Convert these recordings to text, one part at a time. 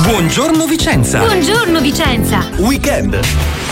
Buongiorno Vicenza. Buongiorno Vicenza. Weekend.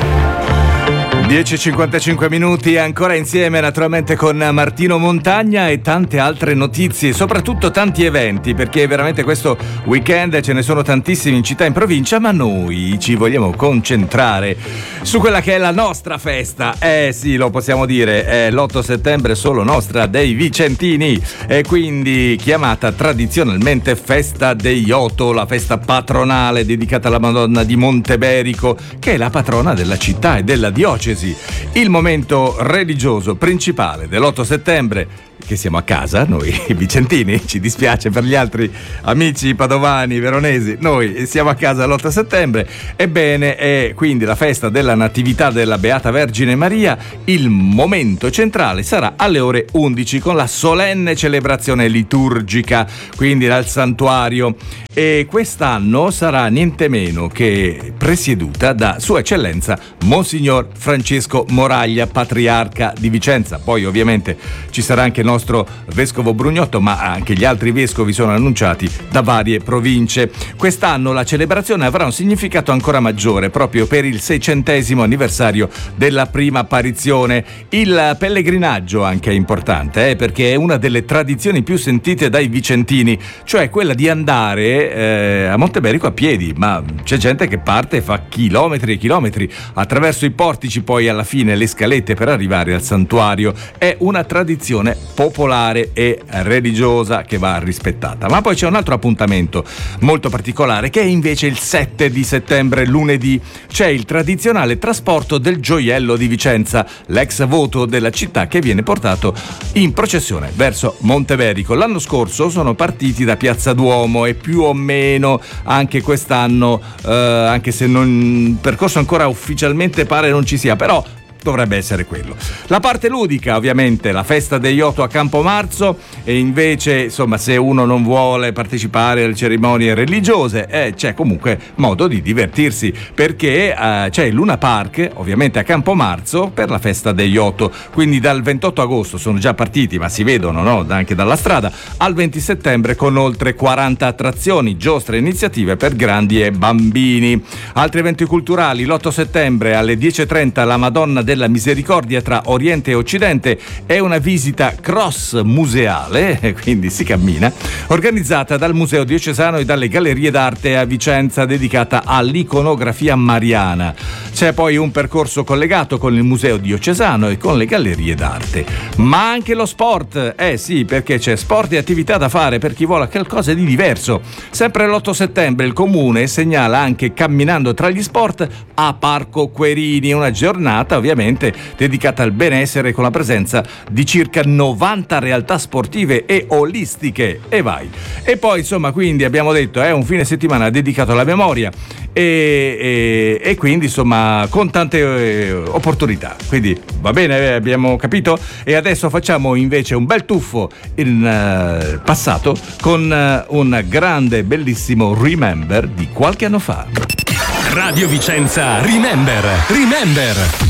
10:55 minuti, ancora insieme naturalmente con Martino Montagna e tante altre notizie, soprattutto tanti eventi, perché veramente questo weekend ce ne sono tantissimi in città e in provincia, ma noi ci vogliamo concentrare su quella che è la nostra festa. Sì, lo possiamo dire, è l'8 settembre solo nostra, dei vicentini, e quindi chiamata tradizionalmente Festa dei Oto, la festa patronale dedicata alla Madonna di Monteberico, che è la patrona della città e della diocesi. Il momento religioso principale dell'8 settembre, che siamo a casa, noi vicentini, ci dispiace per gli altri amici padovani, veronesi, noi siamo a casa l'8 settembre, ebbene è quindi la festa della Natività della Beata Vergine Maria. Il momento centrale sarà alle ore 11 con la solenne celebrazione liturgica, quindi dal santuario, e quest'anno sarà niente meno che presieduta da Sua Eccellenza Monsignor Francesco Moraglia, patriarca di Vicenza. Poi ovviamente ci sarà anche il nostro vescovo Brugnotto, ma anche gli altri vescovi sono annunciati da varie province. Quest'anno la celebrazione avrà un significato ancora maggiore proprio per il 600° anniversario della prima apparizione. Il pellegrinaggio anche è importante, perché è una delle tradizioni più sentite dai vicentini, cioè quella di andare a Monteberico a piedi, ma c'è gente che parte e fa chilometri e chilometri attraverso i portici, poi alla fine le scalette per arrivare al santuario. È una tradizione popolare e religiosa che va rispettata. Ma poi c'è un altro appuntamento molto particolare, che è invece il 7 di settembre, lunedì. C'è il tradizionale trasporto del gioiello di Vicenza, l'ex voto della città, che viene portato in processione verso Monteberico. L'anno scorso sono partiti da Piazza Duomo e più o meno anche quest'anno, anche se il percorso ancora ufficialmente pare non ci sia, però dovrebbe essere quello. La parte ludica, ovviamente, la festa degli Oto a Campomarzo, e invece, insomma, se uno non vuole partecipare alle cerimonie religiose, c'è comunque modo di divertirsi, perché c'è il Luna Park, ovviamente a Campomarzo, per la festa degli Oto. Quindi dal 28 agosto sono già partiti, ma si vedono, no, anche dalla strada, al 20 settembre con oltre 40 attrazioni, giostre e iniziative per grandi e bambini. Altri eventi culturali: l'8 settembre alle 10:30 la Madonna della Misericordia tra Oriente e Occidente, è una visita cross museale, quindi si cammina, organizzata dal Museo Diocesano e dalle Gallerie d'Arte a Vicenza, dedicata all'iconografia mariana. C'è poi un percorso collegato con il Museo Diocesano e con le Gallerie d'Arte. Ma anche lo sport, sì, perché c'è sport e attività da fare per chi vuole qualcosa di diverso. Sempre l'8 settembre il Comune segnala anche Camminando tra gli sport a Parco Querini, una giornata ovviamente dedicata al benessere, con la presenza di circa 90 realtà sportive e olistiche. E vai. E poi, insomma, quindi abbiamo detto è un fine settimana dedicato alla memoria e quindi, insomma, con tante opportunità. Quindi va bene, abbiamo capito. E adesso facciamo invece un bel tuffo in passato con un grande, bellissimo Remember di qualche anno fa. Radio Vicenza Remember.